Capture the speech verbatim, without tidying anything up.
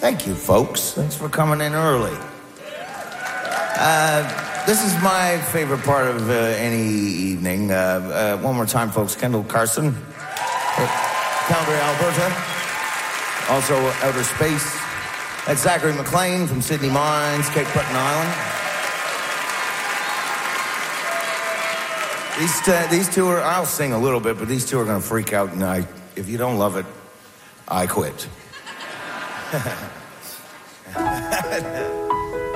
Thank you, folks. Thanks for coming in early. Uh, this is my favorite part of uh, any evening. Uh, uh, one more time, folks. Kendall Carson, uh, Calgary, Alberta. Also, outer space. That's Zachary McLean from Sydney Mines, Cape Breton Island. These, uh, these two are, I'll sing a little bit, but these two are going to freak out, and I, if you don't love it, I quit.